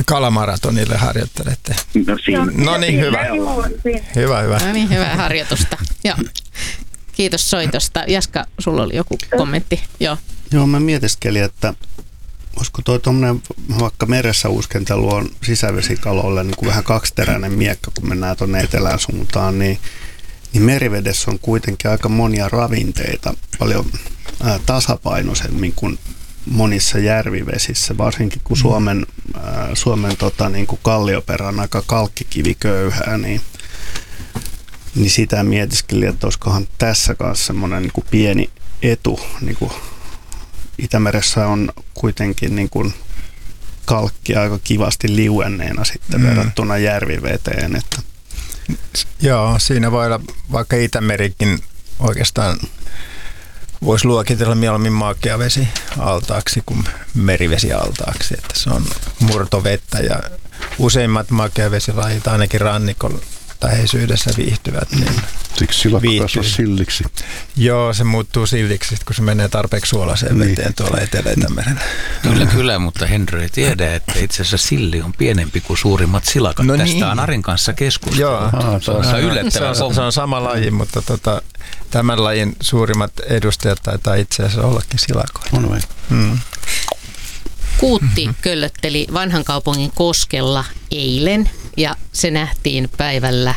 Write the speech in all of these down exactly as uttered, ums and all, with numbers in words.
kalamaratonille harjoittelette? No, siinä. No niin, hyvä. Hyvä, hyvä. No niin, hyvää harjoitusta. Joo. Kiitos soitosta. Jaska, sulla oli joku kommentti. Joo. Joo, mä mietiskelin, että olisiko toi tommonen, vaikka meressä uskentelu on sisävesikaloille niin kuin vähän kaksiteräinen miekka, kun mennään tuonne etelän suuntaan, niin, niin merivedessä on kuitenkin aika monia ravinteita, paljon ää, tasapainoisemmin kuin monissa järvivesissä, varsinkin kun Suomen, ää, Suomen tota, niin kuin kallioperä on aika kalkkikiviköyhää, niin, niin sitä mietiskelin, että olisikohan tässä kanssa semmoinen niin kuin pieni etu. Niin kuin Itämeressä on kuitenkin niin kuin kalkki aika kivasti liuenneena sitten mm. verrattuna järviveteen. Että. Joo, siinä voi olla vaikka Itämerikin oikeastaan voisi luokitella mieluummin makeavesi altaaksi kuin merivesi altaaksi, että se on murtovettä ja useimmat makeavesilajit ainakin rannikolla läheisyydessä viihtyvät. Niin siksi silakka kasvaa silliksi. Joo, se muuttuu silliksi, kun se menee tarpeeksi suolaiseen niin. veteen tuolla Etelä-Itämerellä. Kyllä, kyllä, mutta Henry ei tiedä, että itse asiassa silli on pienempi kuin suurimmat silakat. No Tästä niin. on Arin kanssa keskusteltu. Joo, ah, se, on, se, on yllättävän se, on, se on sama laji, mutta tota, tämän lajin suurimmat edustajat taitaa itse asiassa ollakin silakoita. On vai? Hmm. Kuutti köllötteli vanhan kaupungin koskella eilen ja se nähtiin päivällä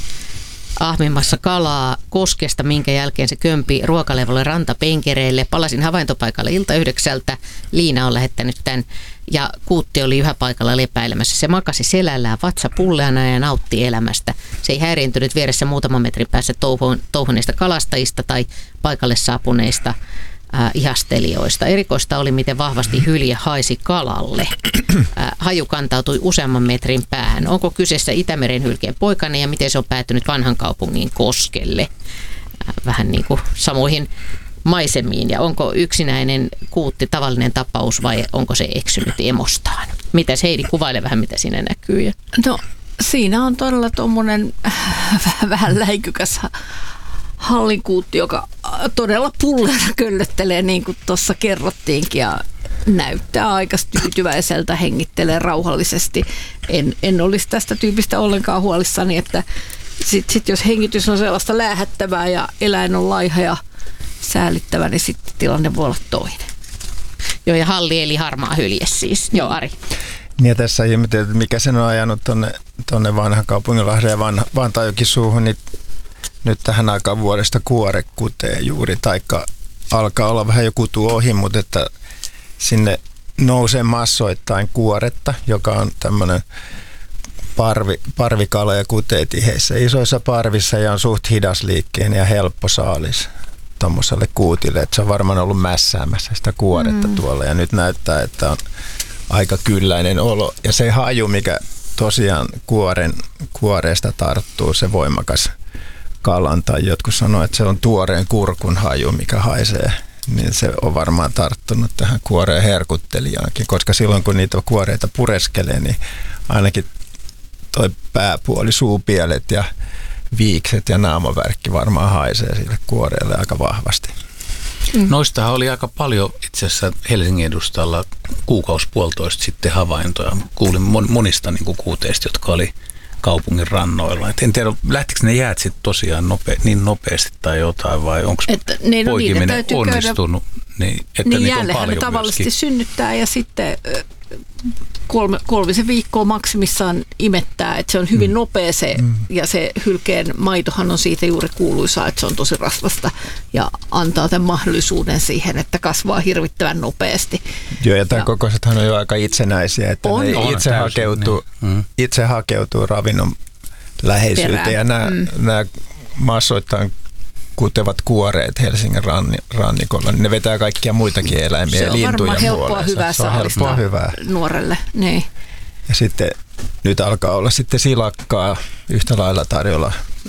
ahmimassa kalaa koskesta, minkä jälkeen se kömpi ruokalevolle rantapenkereille. Palasin havaintopaikalle ilta yhdeksältä. Liina on lähettänyt tämän ja Kuutti oli yhä paikalla lepäilemässä. Se makasi selällään vatsa pulleana ja nautti elämästä. Se ei häiriintynyt vieressä muutaman metrin päässä touhuneista kalastajista tai paikalle saapuneista Äh, ihastelijoista. Erikoista oli, miten vahvasti hylje haisi kalalle. Äh, haju kantautui useamman metrin päähän. Onko kyseessä Itämeren hylkeen poikainen ja miten se on päätynyt vanhan kaupungin koskelle? Äh, vähän niin kuin samoihin maisemiin. Ja onko yksinäinen kuutti tavallinen tapaus vai onko se eksynyt emostaan? Mitäs Heidi, kuvaile vähän, mitä siinä näkyy? No, siinä on todella tuommoinen vähän läikykäs hallinkuutti, joka todella pulleena köllöttelee, niin kuin tuossa kerrottiinkin, ja näyttää aika tyytyväiseltä, hengittelee rauhallisesti. En, en olisi tästä tyypistä ollenkaan huolissani, että sit, sit jos hengitys on sellaista läähättävää ja eläin on laiha ja säälittävä, niin sitten tilanne voi olla toinen. Joo, ja halli eli harmaa hylje siis. Joo, Ari. Niin ja tässä ihmeteltiin, että mikä sen on ajanut tuonne tonne vanhan Kaupunginlahden ja vanha, Vantaanjoki suuhun, niin nyt tähän aikaan vuodesta kuore kutee juuri, taikka alkaa olla vähän jo kutu ohi, mutta että sinne nousee massoittain kuoretta, joka on tämmöinen parvi, parvikala ja kutee tiheissä isoissa parvissa ja on suht hidasliikkeinen ja helppo saalis tuommoiselle kuutille, että se on varmaan ollut mässäämässä sitä kuoretta mm. tuolla ja nyt näyttää, että on aika kylläinen olo ja se haju, mikä tosiaan kuoren, kuoreesta tarttuu, se voimakas kalan tai jotkut sanoo, että se on tuoreen kurkun haju, mikä haisee, niin se on varmaan tarttunut tähän kuoreen herkuttelijaankin, koska silloin kun niitä kuoreita pureskelee, niin ainakin toi pääpuoli, suupielet ja viikset ja naamavärkki varmaan haisee sille kuoreelle aika vahvasti. Mm. Noistahan oli aika paljon itse asiassa Helsingin edustalla kuukausi puolitoista sitten havaintoja. Kuulin monista niin kuin kuuteista, jotka oli kaupungin rannoilla. Et en tiedä, lähtikö ne jäät sitten tosiaan nope, niin nopeasti tai jotain, vai onko niin, no, poikiminen onnistunut? Niin, että niin niitä on paljon ne tavallisesti myöskin synnyttää ja sitten kolme, kolmisen viikkoa maksimissaan imettää, että se on hyvin mm. nopea se, mm. ja se hylkeen maitohan on siitä juuri kuuluisaa, että se on tosi rasvasta ja antaa tämän mahdollisuuden siihen, että kasvaa hirvittävän nopeasti. Joo, ja tämän kokoisethan on jo aika itsenäisiä, että on, ne on, itse, täysin, hakeutuu, niin. mm. itse hakeutuu ravinnon läheisyyteen, perään. Ja nämä, mm. nämä massoittain kutevat kuoreet Helsingin ranni, rannikolla, niin ne vetää kaikkia muitakin eläimiä ja lintuja puoleensa. Se on varmaan helppoa hyvää saalista hyvää. nuorelle. Niin. Ja sitten nyt alkaa olla sitten silakkaa yhtä lailla tarjolla,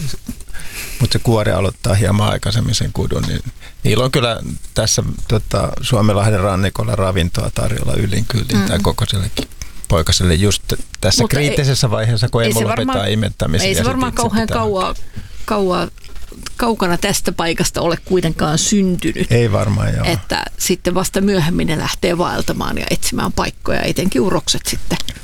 mutta se kuore aloittaa hieman aikaisemmin sen kudun. Niin niillä on kyllä tässä tota, Suomenlahden rannikolla ravintoa tarjolla yllin kyllin mm. tai kokoisellekin poikaselle just tässä mutta kriittisessä ei, vaiheessa, kun ei emo lopettaa imettämisen. Ei se varmaan kauhean kauaa, kauaa kaukana tästä paikasta ole kuitenkaan syntynyt. Ei varmaan, joo. Että sitten vasta myöhemmin ne lähtee vaeltamaan ja etsimään paikkoja, etenkin urokset sitten.